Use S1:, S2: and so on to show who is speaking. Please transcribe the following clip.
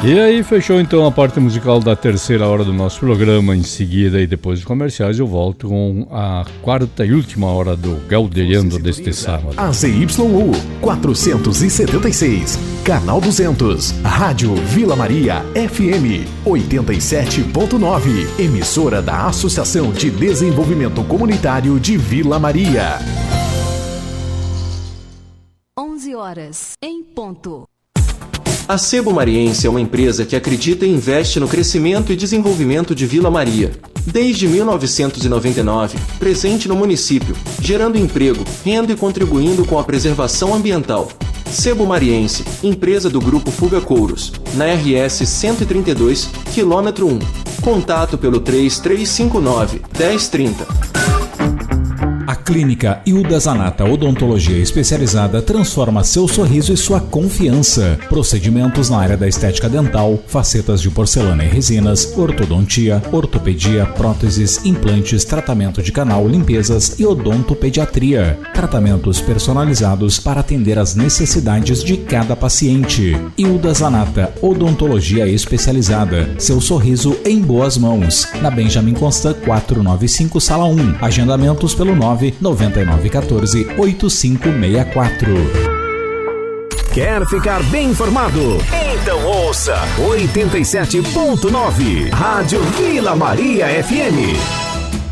S1: E aí, fechou então a parte musical da terceira hora do nosso programa. Em seguida, e depois dos comerciais, eu volto com a quarta e última hora do Galderiando deste sábado.
S2: A ZYU 476, Canal 200, Rádio Vila Maria FM 87.9, emissora da Associação de Desenvolvimento Comunitário de Vila Maria.
S3: 11 horas, em ponto.
S4: A Sebo Mariense é uma empresa que acredita e investe no crescimento e desenvolvimento de Vila Maria. Desde 1999, presente no município, gerando emprego, renda e contribuindo com a preservação ambiental. Sebo Mariense, empresa do Grupo Fuga Couros, na RS 132, quilômetro 1. Contato pelo 3359-1030.
S5: A Clínica Hilda Zanata Odontologia Especializada transforma seu sorriso e sua confiança. Procedimentos na área da estética dental, facetas de porcelana e resinas, ortodontia, ortopedia, próteses, implantes, tratamento de canal, limpezas e odontopediatria. Tratamentos personalizados para atender às necessidades de cada paciente. Hilda Zanata Odontologia Especializada. Seu sorriso em boas mãos. Na Benjamin Constant 495, Sala 1. Agendamentos pelo 99914-8564.
S2: Quer ficar bem informado? Então ouça 87.9 Rádio Vila Maria FM.